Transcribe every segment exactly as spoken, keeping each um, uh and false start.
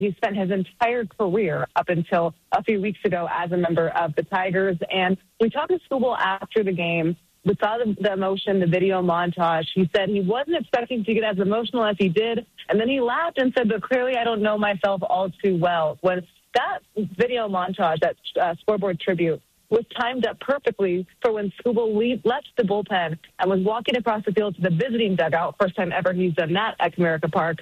He spent his entire career up until a few weeks ago as a member of the Tigers. And we talked to Skubal after the game. We saw the, the emotion, the video montage. He said he wasn't expecting to get as emotional as he did. And then he laughed and said, but clearly I don't know myself all too well. When that video montage, that uh, scoreboard tribute, was timed up perfectly for when Skubal le- left the bullpen and was walking across the field to the visiting dugout. First time ever he's done that at Comerica Park.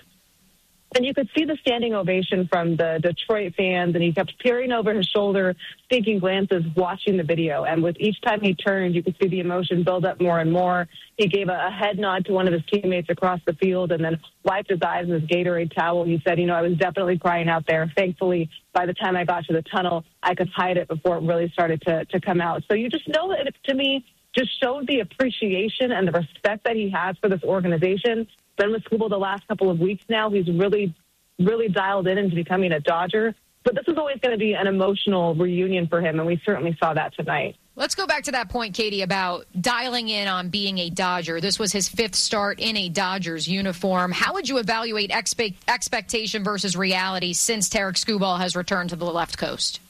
And you could see the standing ovation from the Detroit fans, and he kept peering over his shoulder, sneaking glances, watching the video. And with each time he turned, you could see the emotion build up more and more. He gave a, a head nod to one of his teammates across the field and then wiped his eyes with his Gatorade towel. He said, you know, I was definitely crying out there. Thankfully, by the time I got to the tunnel, I could hide it before it really started to, to come out. So you just know that it, to me, just showed the appreciation and the respect that he has for this organization. Been with Skubal the last couple of weeks now. He's really, really dialed in into becoming a Dodger. But this is always going to be an emotional reunion for him, and we certainly saw that tonight. Let's go back to that point, Katie, about dialing in on being a Dodger. This was his fifth start in a Dodgers uniform. How would you evaluate expe- expectation versus reality since Tarik Skubal has returned to the left coast?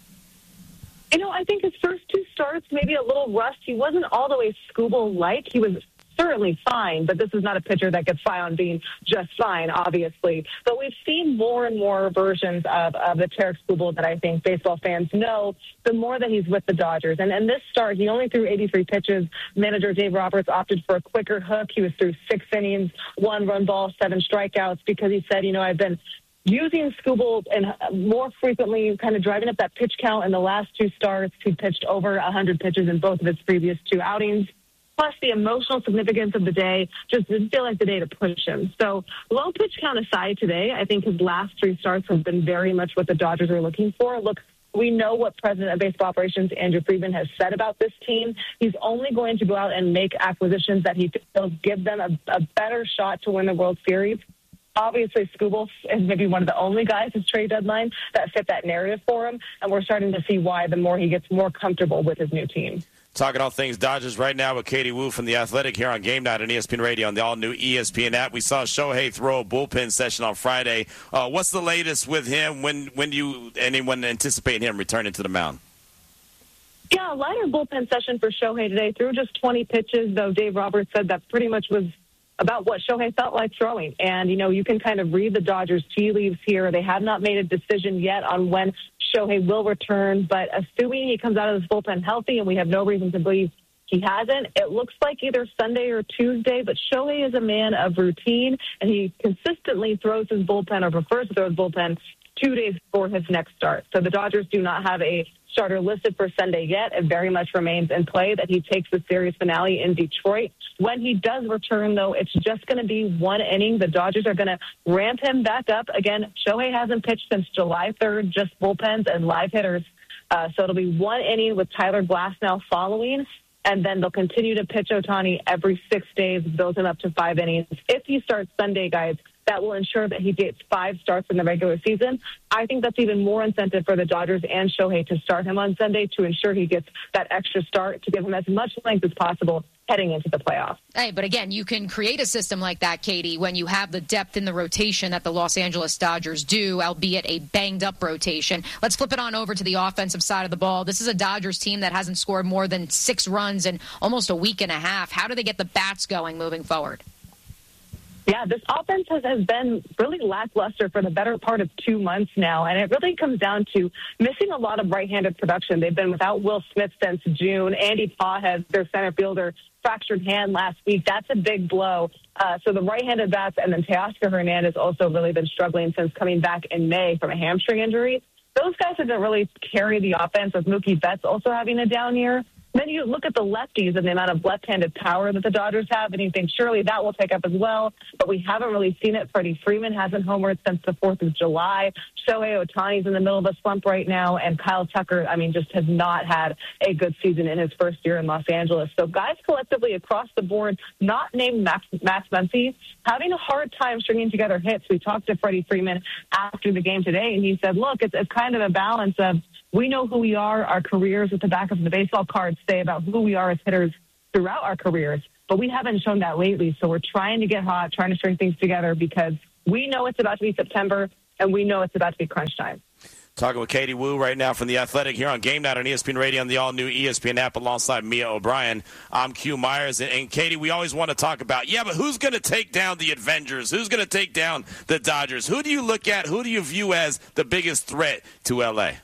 You know, I think his first two starts, maybe a little rust. He wasn't all the way Skubal-like. He was certainly fine, but this is not a pitcher that gets by on being just fine, obviously. But we've seen more and more versions of, of the Tarik Skubal that I think baseball fans know the more that he's with the Dodgers. And in this start, he only threw eighty-three pitches. Manager Dave Roberts opted for a quicker hook. He was through six innings, one run ball, seven strikeouts, because he said, you know, I've been using Skubal and more frequently, kind of driving up that pitch count in the last two starts. He pitched over one hundred pitches in both of his previous two outings. Plus the emotional significance of the day just didn't feel like the day to push him. So low pitch count aside today, I think his last three starts have been very much what the Dodgers are looking for. Look, we know what President of Baseball Operations Andrew Friedman has said about this team. He's only going to go out and make acquisitions that he feels give them a, a better shot to win the World Series. Obviously, Skubal is maybe one of the only guys at trade deadline that fit that narrative for him, and we're starting to see why the more he gets more comfortable with his new team. Talking all things Dodgers right now with Katie Woo from The Athletic here on Game Night on E S P N Radio on the all-new E S P N app. We saw Shohei throw a bullpen session on Friday. Uh, what's the latest with him? When when do you anyone anticipate him returning to the mound? Yeah, a lighter bullpen session for Shohei today. Threw just twenty pitches, though Dave Roberts said that pretty much was about what Shohei felt like throwing. And, you know, you can kind of read the Dodgers' tea leaves here. They have not made a decision yet on when Shohei will return, but assuming he comes out of this bullpen healthy, and we have no reason to believe he hasn't, it looks like either Sunday or Tuesday, but Shohei is a man of routine, and he consistently throws his bullpen or prefers to throw his bullpen two days before his next start. So the Dodgers do not have a starter listed for Sunday yet. It very much remains in play that he takes the series finale in Detroit. When he does return, though, it's just going to be one inning. The Dodgers are going to ramp him back up. Again, Shohei hasn't pitched since July third, just bullpens and live hitters. Uh, so it'll be one inning with Tyler Glasnow following, and then they'll continue to pitch Ohtani every six days, build him up to five innings. If he starts Sunday, guys, that will ensure that he gets five starts in the regular season. I think that's even more incentive for the Dodgers and Shohei to start him on Sunday to ensure he gets that extra start to give him as much length as possible heading into the playoffs. Hey, but again, you can create a system like that, Katie, when you have the depth in the rotation that the Los Angeles Dodgers do, albeit a banged-up rotation. Let's flip it on over to the offensive side of the ball. This is a Dodgers team that hasn't scored more than six runs in almost a week and a half. How do they get the bats going moving forward? Yeah, this offense has, has been really lackluster for the better part of two months now, and it really comes down to missing a lot of right-handed production. They've been without Will Smith since June. Andy Pages, their center fielder, fractured hand last week. That's a big blow. Uh, so the right-handed bats, and then Teoscar Hernandez also really been struggling since coming back in May from a hamstring injury. Those guys didn't really carry the offense, with Mookie Betts also having a down year. Then you look at the lefties and the amount of left-handed power that the Dodgers have, and you think surely that will take up as well. But we haven't really seen it. Freddie Freeman hasn't homered since the fourth of July. Shohei Ohtani's in the middle of a slump right now, and Kyle Tucker, I mean, just has not had a good season in his first year in Los Angeles. So guys collectively across the board, not named Max, Max Muncy, having a hard time stringing together hits. We talked to Freddie Freeman after the game today, and he said, look, it's, it's kind of a balance of we know who we are. Our careers at the back of the baseball cards say about who we are as hitters throughout our careers, but we haven't shown that lately. So we're trying to get hot, trying to string things together because we know it's about to be September. and we know it's about to be crunch time. Talking with Katie Woo right now from The Athletic here on Game Night on E S P N Radio and the all-new E S P N app alongside Mia O'Brien. I'm Q Myers. And, and Katie, we always want to talk about, yeah, but who's going to take down the Avengers? Who's going to take down the Dodgers? Who do you look at? Who do you view as the biggest threat to L A?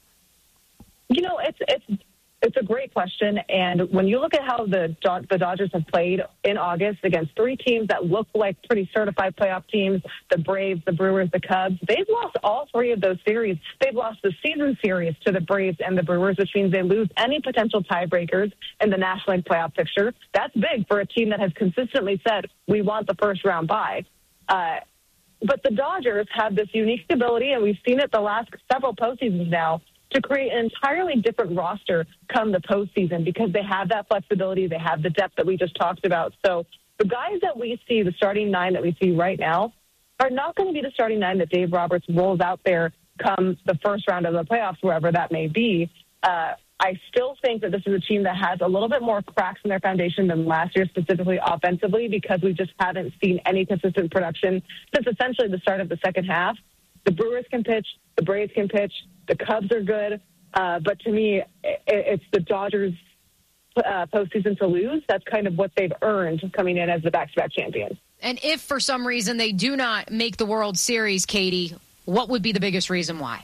You know, it's it's it's a great question. And when you look at how the the Dodgers have played in August against three teams that look like pretty certified playoff teams, the Braves, the Brewers, the Cubs, they've lost all three of those series. They've lost the season series to the Braves and the Brewers, which means they lose any potential tiebreakers in the National League playoff picture. That's big for a team that has consistently said, we want the first round bye. Uh, but the Dodgers have this unique ability, and we've seen it the last several postseasons now, to create an entirely different roster come the postseason because they have that flexibility. They have the depth that we just talked about. So the guys that we see, the starting nine that we see right now, are not going to be the starting nine that Dave Roberts rolls out there come the first round of the playoffs, wherever that may be. Uh, I still think that this is a team that has a little bit more cracks in their foundation than last year, specifically offensively, because we just haven't seen any consistent production since essentially the start of the second half. The Brewers can pitch. The Braves can pitch. The Cubs are good. Uh, but to me, it, it's the Dodgers' uh, postseason to lose. That's kind of what they've earned coming in as the back-to-back champions. And if for some reason they do not make the World Series, Katie, what would be the biggest reason why?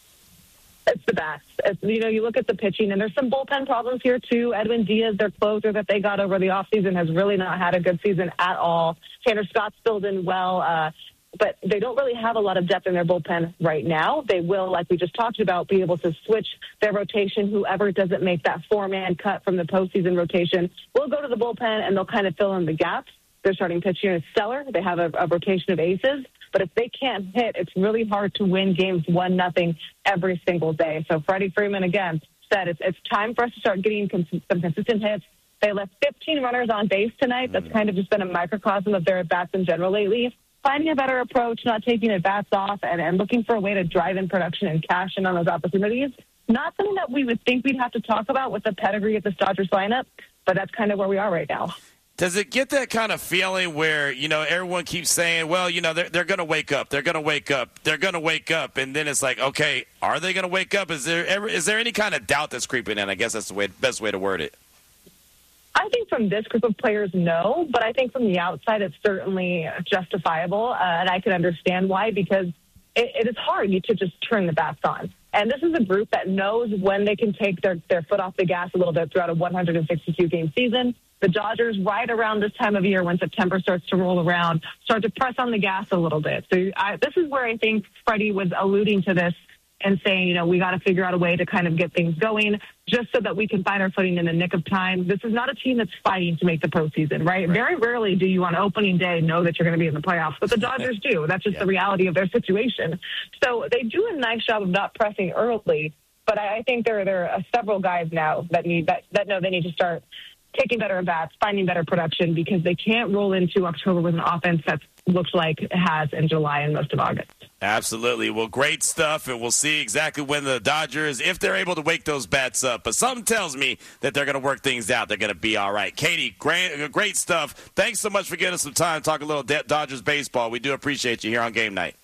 It's the bats. It's, you know, you look at the pitching, and there's some bullpen problems here, too. Edwin Diaz, their closer that they got over the offseason, has really not had a good season at all. Tanner Scott's filled in well. Uh, But they don't really have a lot of depth in their bullpen right now. They will, like we just talked about, be able to switch their rotation. Whoever doesn't make that four-man cut from the postseason rotation will go to the bullpen, and they'll kind of fill in the gaps. Their starting pitching is stellar. They have a, a rotation of aces. But if they can't hit, it's really hard to win games one nothing every single day. So Freddie Freeman, again, said it's, it's time for us to start getting cons- some consistent hits. They left fifteen runners on base tonight. That's kind of just been a microcosm of their at-bats in general lately. Finding a better approach, not taking at-bats off, and, and looking for a way to drive in production and cash in on those opportunities. Not something that we would think we'd have to talk about with the pedigree of the Dodgers lineup, but that's kind of where we are right now. Does it get that kind of feeling where, you know, everyone keeps saying, well, you know, they're, they're going to wake up, they're going to wake up, they're going to wake up, and then it's like, okay, are they going to wake up? Is there ever, is there any kind of doubt that's creeping in? I guess that's the way, best way to word it. I think from this group of players, no, but I think from the outside, it's certainly justifiable, uh, and I can understand why, because it, it is hard to just turn the bats on. And this is a group that knows when they can take their, their foot off the gas a little bit throughout a one hundred sixty-two game season. The Dodgers, right around this time of year when September starts to roll around, start to press on the gas a little bit. So I, this is where I think Freddie was alluding to this and saying, you know, we got to figure out a way to kind of get things going just so that we can find our footing in the nick of time. This is not a team that's fighting to make the postseason, right? right. Very rarely do you on opening day know that you're going to be in the playoffs, but the Dodgers do. That's just yeah. the reality of their situation. So they do a nice job of not pressing early, but I, I think there, there are several guys now that need that, that know they need to start taking better at-bats, finding better production, because they can't roll into October with an offense that looks like it has in July and most of August. Absolutely. Well, great stuff, and we'll see exactly when the Dodgers, if they're able to wake those bats up. But something tells me that they're going to work things out. They're going to be all right. Katie, great, great stuff. Thanks so much for giving us some time to talk a little Dodgers baseball. We do appreciate you here on Game Night.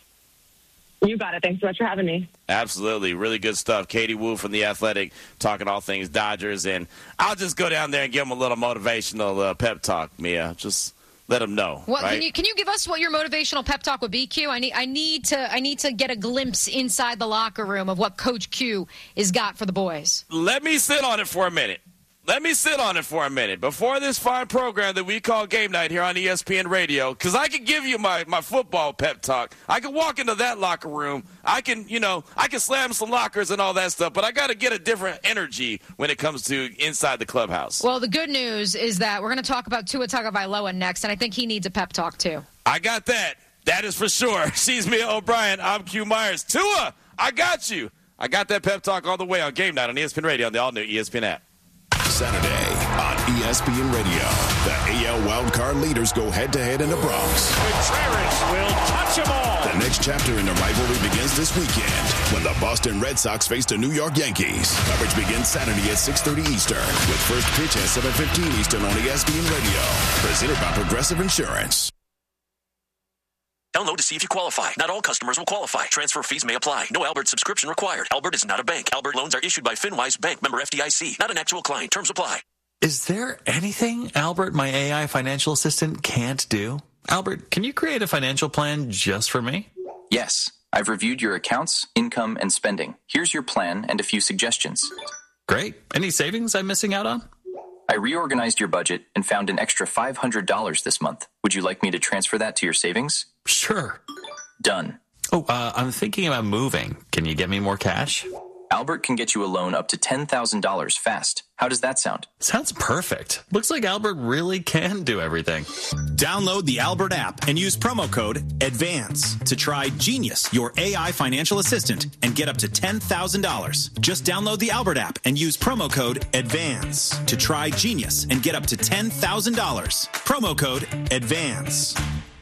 You got it. Thanks so much for having me. Absolutely. Really good stuff. Katie Woo from The Athletic talking all things Dodgers. And I'll just go down there and give them a little motivational uh, pep talk, Mia. Just let them know. What, right? can you can you give us what your motivational pep talk would be, Q? I need I need to I need to get a glimpse inside the locker room of what Coach Q has got for the boys. Let me sit on it for a minute. Let me sit on it for a minute before this fine program that we call Game Night here on E S P N Radio, because I can give you my, my football pep talk. I can walk into that locker room. I can, you know, I can slam some lockers and all that stuff, but I got to get a different energy when it comes to inside the clubhouse. Well, the good news is that we're going to talk about Tua Tagovailoa next, and I think he needs a pep talk too. I got that. That is for sure. She's Mia O'Brien. I'm Q Myers. Tua, I got you. I got that pep talk all the way on Game Night on E S P N Radio on the all-new E S P N app. Saturday on E S P N Radio. The A L wildcard leaders go head-to-head in the Bronx. Contreras will touch them all. The next chapter in the rivalry begins this weekend when the Boston Red Sox face the New York Yankees. Coverage begins Saturday at six thirty Eastern with first pitch at seven fifteen Eastern on E S P N Radio. Presented by Progressive Insurance. Download to see if you qualify. Not all customers will qualify. Transfer fees may apply. No Albert subscription required. Albert is not a bank. Albert loans are issued by FinWise Bank, member F D I C. Not an actual client. Terms apply. Is there anything Albert, my A I financial assistant, can't do? Albert, can you create a financial plan just for me? Yes. I've reviewed your accounts, income, and spending. Here's your plan and a few suggestions. Great. Any savings I'm missing out on? I reorganized your budget and found an extra five hundred dollars this month. Would you like me to transfer that to your savings? Sure. Done. Oh, uh, I'm thinking about moving. Can you get me more cash? Albert can get you a loan up to ten thousand dollars fast. How does that sound? Sounds perfect. Looks like Albert really can do everything. Download the Albert app and use promo code ADVANCE to try Genius, your A I financial assistant, and get up to ten thousand dollars. Just download the Albert app and use promo code ADVANCE to try Genius and get up to ten thousand dollars. Promo code ADVANCE.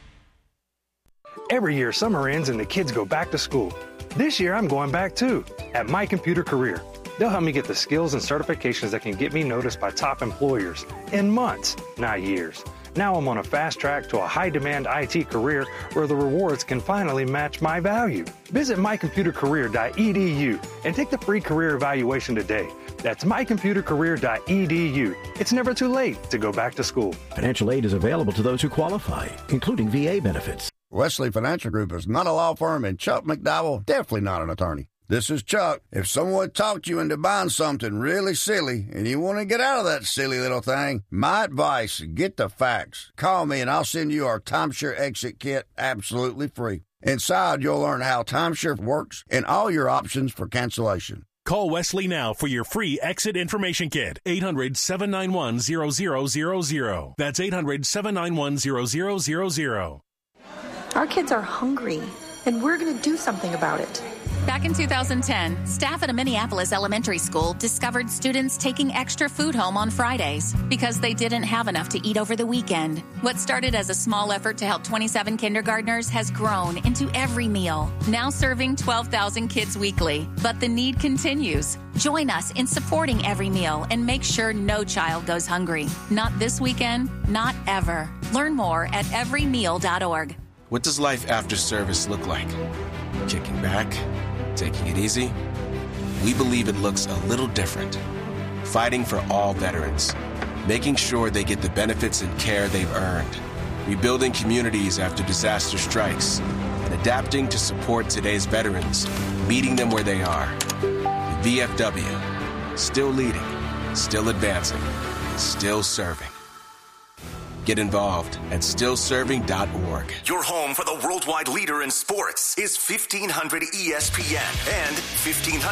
Every year, summer ends and the kids go back to school. This year, I'm going back too, at My Computer Career. They'll help me get the skills and certifications that can get me noticed by top employers in months, not years. Now I'm on a fast track to a high-demand I T career where the rewards can finally match my value. Visit my computer career dot e d u and take the free career evaluation today. That's my computer career dot e d u. It's never too late to go back to school. Financial aid is available to those who qualify, including V A benefits. Wesley Financial Group is not a law firm, and Chuck McDowell definitely not an attorney. This is Chuck. If someone talked you into buying something really silly and you want to get out of that silly little thing, my advice, get the facts. Call me and I'll send you our timeshare exit kit absolutely free. Inside, you'll learn how timeshare works and all your options for cancellation. Call Wesley now for your free exit information kit. eight hundred, seven nine one, zero zero zero zero. That's eight hundred, seven nine one, zero zero zero zero. Our kids are hungry, and we're going to do something about it. Back in two thousand ten, staff at a Minneapolis elementary school discovered students taking extra food home on Fridays because they didn't have enough to eat over the weekend. What started as a small effort to help twenty-seven kindergartners has grown into Every Meal, now serving twelve thousand kids weekly. But the need continues. Join us in supporting Every Meal and make sure no child goes hungry. Not this weekend, not ever. Learn more at every meal dot org. What does life after service look like? Kicking back? Taking it easy? We believe it looks a little different. Fighting for all veterans. Making sure they get the benefits and care they've earned. Rebuilding communities after disaster strikes. And adapting to support today's veterans. Meeting them where they are. The V F W. Still leading. Still advancing. Still serving. Get involved at still serving dot org. Your home for the worldwide leader in sports is fifteen hundred E S P N and fifteen hundred